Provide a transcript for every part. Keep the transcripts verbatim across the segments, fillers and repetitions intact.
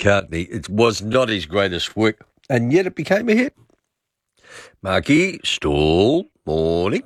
McCartney. It was not his greatest work, and yet it became a hit. Marky, Stall, morning.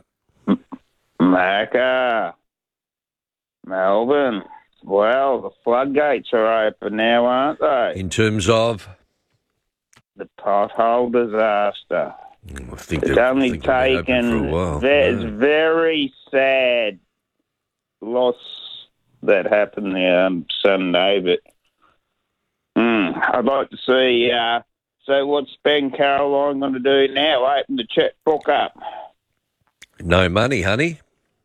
Macca, Melbourne. Well, the floodgates are open now, aren't they? In terms of? The pothole disaster. I think It's they've, only I think they've been open taken, for a while. there's Yeah. very sad loss that happened there on Sunday, but mm, I'd like to see, uh, so what's Ben Caroline going to do now? Open the checkbook up. No money, honey.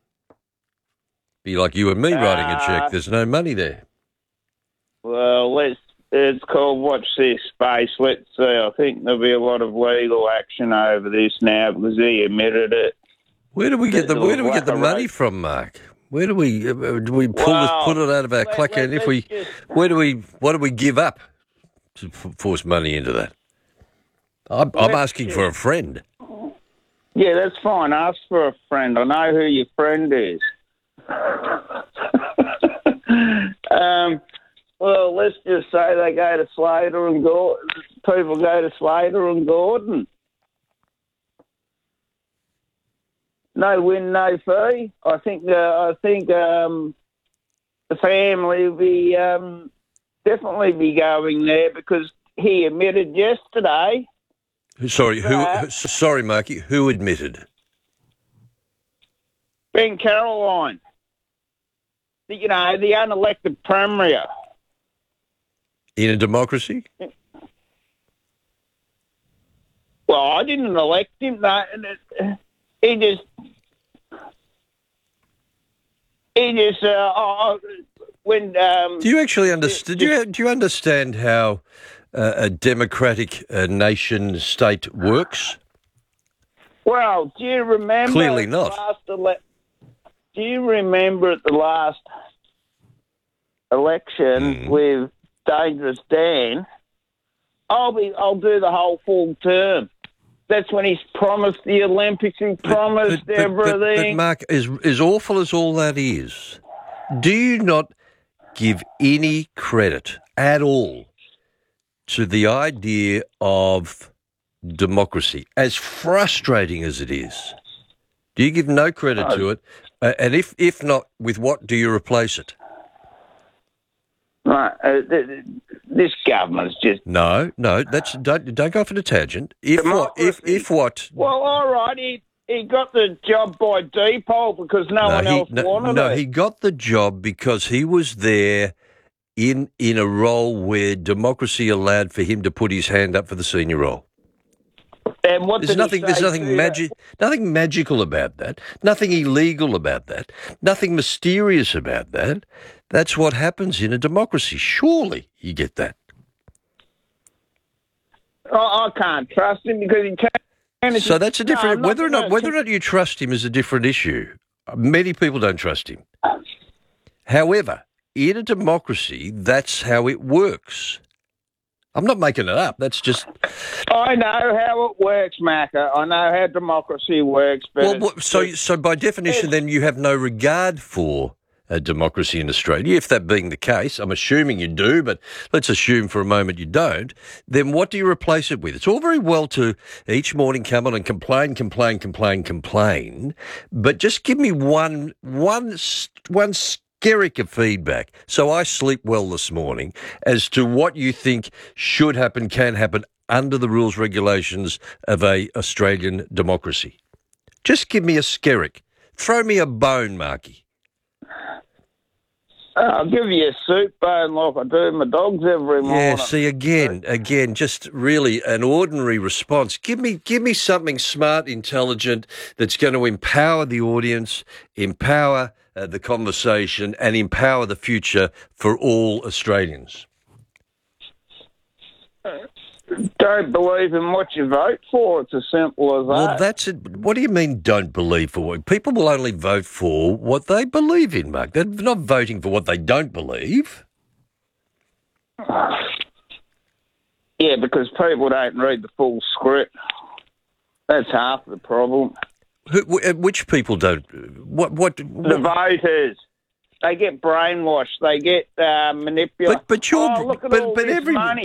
Be like you and me Uh, writing a cheque. There's no money there. Well, let's, it's called Watch This Space. Let's see. I think there'll be a lot of legal action over this now because he admitted it. Where do we get the There's a Where do we get the whack money rate. from, Mark? Where do we uh, do we pull Well, this, pull it out of our let- cluck? let- And if let's we, just- where do we, what do we give up to f- force money into that? I'm, I'm Let's asking for a friend. Yeah, that's fine. Ask for a friend. I know who your friend is. um, well, let's just say they go to Slater and Gordon. People go to Slater and Gordon. No win, no fee. I think. Uh, I think um, the family will be um, definitely be going there because he admitted yesterday. Sorry, who? Uh, who- Sorry, Marky. Who admitted? Ben Caroline, the, you know, the unelected premier. In a democracy? Well, I didn't elect him. No, he just, he just, uh, oh, when. Um, Do you actually understand? Do you, do you understand how uh, a democratic uh, nation state works? well, do you remember? Clearly at not. the Last ele- do you remember at the last election Mm. with Dangerous Dan? I'll be. I'll do the whole full term. That's when he's promised the Olympics. He promised but, but, but, but everything. Mark, as, as awful as all that is, do you not give any credit at all to the idea of democracy, as frustrating as it is? Do you give no credit to it? Uh, and if, if not, with what do you replace it? Right, uh, th- th- this government's just. No, no, that's don't don't go off on a tangent. If what? If Democracy. if what? Well, all right, he, he got the job by default because no, one he, else no, wanted no, it. he got the job because he was there in in a role where democracy allowed for him to put his hand up for the senior role. And what There's did he nothing. There's say nothing to magic. Nothing magical about that. Nothing illegal about that. Nothing mysterious about that. That's what happens in a democracy. Surely you get that. that? I, I can't trust him because he can't. So that's a No, different. I'm not whether or not gonna- whether or not you trust him is a different issue. Many people don't trust him. However, in a democracy, that's how it works. I'm not making it up. That's just I know how it works, Macca. I know how democracy works. But well. it's- What, so, it's- so by definition, then you have no regard for a democracy in Australia. If that being the case, I'm assuming you do, but let's assume for a moment you don't. Then what do you replace it with? It's all very well to each morning come on and complain, complain, complain, complain, but just give me one, one, s- one skerrick of feedback so I sleep well this morning as to what you think should happen, can happen under the rules, regulations of a Australian democracy. Just give me a skerrick. Throw me a bone, Marky. I'll give you a soup bone like I do my dogs every morning. Yeah, see again, again, just really an ordinary response. Give me, give me something smart, intelligent that's going to empower the audience, empower uh, the conversation, and empower the future for all Australians. Don't believe in what you vote for. It's as simple as Well, that. that's it. What do you mean? Don't believe for what people will only vote for what they believe in, Mark. They're not voting for what they don't believe. Yeah, because people don't read the full script. That's half the problem. Who, wh- which people don't? What? What? The what voters, they get brainwashed. They get uh, manipulated. but but you're oh, look at but all but this every money.